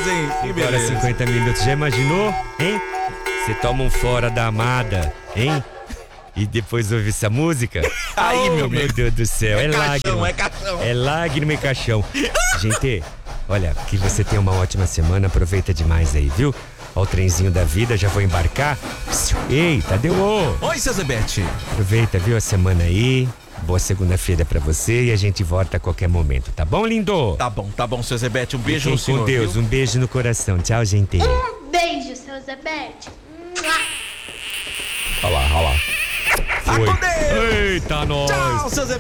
beleza, hein? Que Agora beleza. 50 minutos, já imaginou, hein? Você toma um fora da amada, hein? E depois ouve essa música? Aí, meu meu amigo. Deus do céu, é lágrima. É caixão. É lágrima e caixão. Gente, olha, que você tenha uma ótima semana, aproveita demais aí, viu? Ó o trenzinho da vida, já vou embarcar. Ei, Tadeu! Oi, seu Zebete. Aproveita, viu, a semana aí. Boa segunda-feira pra você e a gente volta a qualquer momento, tá bom, lindo? Tá bom, seu Zebete. Um beijo Fiquem no senhor. com Deus, Viu? um beijo no coração. Tchau, gente. Beijo, seu Zebete. Olha lá. Tá com Deus. Eita, nós. Tchau, seu Zebete.